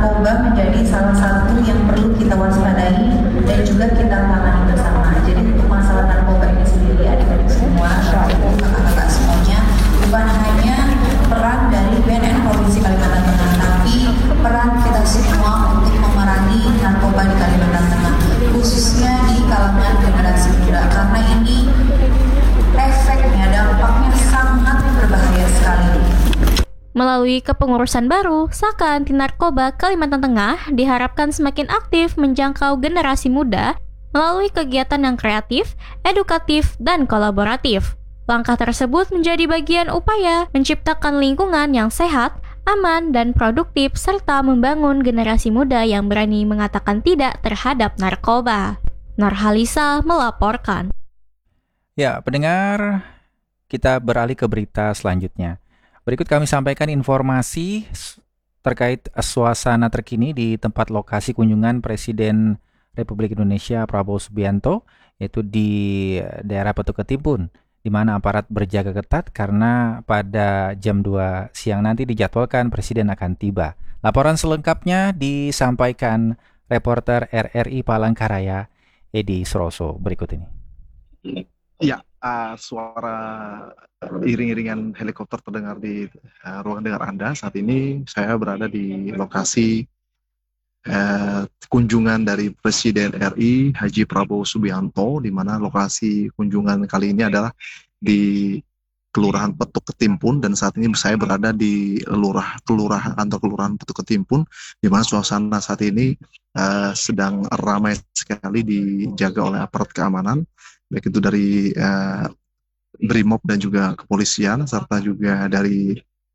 narkoba menjadi salah satu yang perlu kita waspadai dan juga kita tangani bersama. Jadi untuk masalah narkoba ini sendiri, adik-adik semua, kakak-kakak semuanya, bukan hanya peran dari BNN Provinsi Kalimantan Tengah, tapi peran kita semua untuk memerangi narkoba di Kalimantan Tengah, khususnya di kalangan generasi muda, karena ini efeknya, dampaknya sangat berbahaya sekali. Melalui kepengurusan baru, Saka Anti Narkoba Kalimantan Tengah diharapkan semakin aktif menjangkau generasi muda melalui kegiatan yang kreatif, edukatif, dan kolaboratif. Langkah tersebut menjadi bagian upaya menciptakan lingkungan yang sehat, aman, dan produktif, serta membangun generasi muda yang berani mengatakan tidak terhadap narkoba. Nurhalisa melaporkan. Ya, pendengar, kita beralih ke berita selanjutnya. Berikut kami sampaikan informasi terkait suasana terkini di tempat lokasi kunjungan Presiden Republik Indonesia Prabowo Subianto, yaitu di daerah Petuk Ketimpun, di mana aparat berjaga ketat karena pada jam 2 siang nanti dijadwalkan Presiden akan tiba. Laporan selengkapnya disampaikan reporter RRI Palangkaraya, Edi Suroso, berikut ini. Ya, suara iring-iringan helikopter terdengar di ruang dengar Anda. Saat ini saya berada di lokasi kunjungan dari Presiden RI Haji Prabowo Subianto, di mana lokasi kunjungan kali ini adalah di Kelurahan Petuk Ketimpun, dan saat ini saya berada di kantor Kelurahan Petuk Ketimpun, di mana suasana saat ini sedang ramai sekali dijaga oleh aparat keamanan, baik itu dari BRIMOB dan juga kepolisian, serta juga dari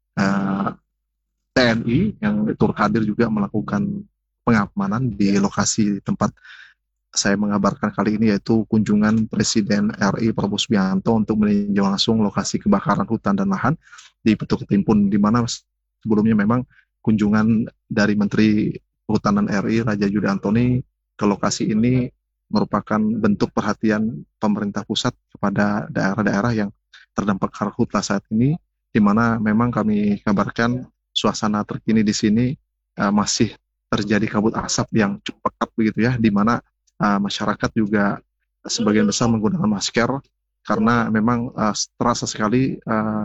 TNI yang turut hadir juga melakukan pengamanan di lokasi tempat saya mengabarkan kali ini, yaitu kunjungan Presiden RI Prabowo Subianto untuk meninjau langsung lokasi kebakaran hutan dan lahan di Petuk Ketimpun, di mana sebelumnya memang kunjungan dari Menteri Kehutanan RI Raja Juli Antoni ke lokasi ini merupakan bentuk perhatian pemerintah pusat kepada daerah-daerah yang terdampak karhutla saat ini, di mana memang kami kabarkan suasana terkini di sini masih terjadi kabut asap yang cukup pekat begitu ya, di mana masyarakat juga sebagian besar menggunakan masker karena memang terasa sekali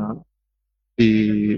di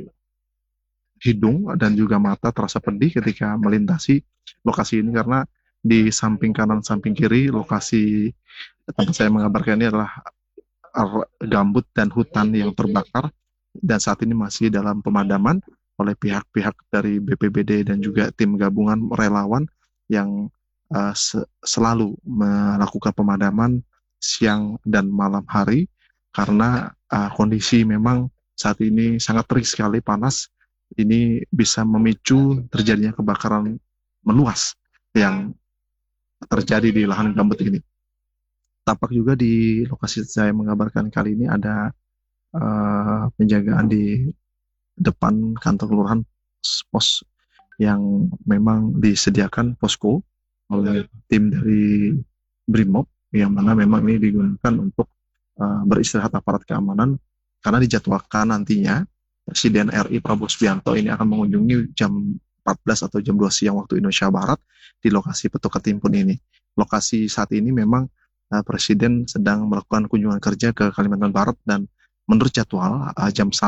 hidung dan juga mata terasa pedih ketika melintasi lokasi ini, karena di samping kanan samping kiri lokasi tempat saya mengabarkan ini adalah gambut dan hutan yang terbakar, dan saat ini masih dalam pemadaman oleh pihak-pihak dari BPBD dan juga tim gabungan relawan yang selalu melakukan pemadaman siang dan malam hari, karena kondisi memang saat ini sangat terik sekali, panas. Ini bisa memicu terjadinya kebakaran meluas yang terjadi di lahan gambut ini. Tampak juga di lokasi saya mengabarkan kali ini ada penjagaan di depan kantor kelurahan, pos yang memang disediakan posko oleh tim dari BRIMOB, yang mana memang ini digunakan untuk beristirahat aparat keamanan, karena dijadwalkan nantinya Presiden RI Prabowo Subianto ini akan mengunjungi jam 14 atau jam 2 siang waktu Indonesia Barat di lokasi Petuk Ketimpun ini. Lokasi saat ini memang Presiden sedang melakukan kunjungan kerja ke Kalimantan Barat, dan menurut jadwal jam 1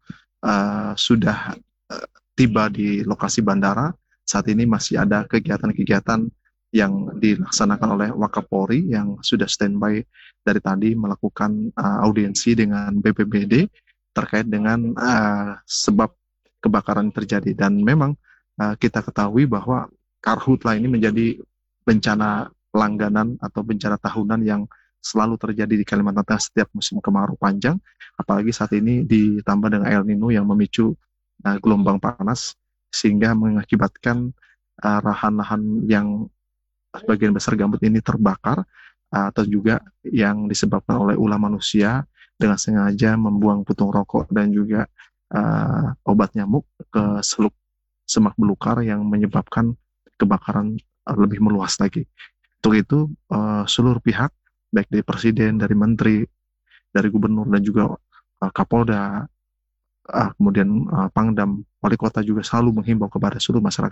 sudah tiba di lokasi bandara. Saat ini masih ada kegiatan-kegiatan yang dilaksanakan oleh Wakapolri yang sudah standby dari tadi melakukan audiensi dengan BPBD terkait dengan sebab kebakaran terjadi. Dan memang kita ketahui bahwa karhutla ini menjadi bencana langganan atau bencana tahunan yang selalu terjadi di Kalimantan Tengah setiap musim kemarau panjang, apalagi saat ini ditambah dengan El Nino yang memicu gelombang panas, sehingga mengakibatkan lahan-lahan yang sebagian besar gambut ini terbakar, atau juga yang disebabkan oleh ulah manusia dengan sengaja membuang putung rokok dan juga obat nyamuk ke seluk semak belukar yang menyebabkan kebakaran lebih meluas lagi. Untuk itu seluruh pihak, baik dari Presiden, dari Menteri, dari Gubernur dan juga Kapolda, kemudian Pangdam, Wali Kota juga selalu menghimbau kepada seluruh masyarakat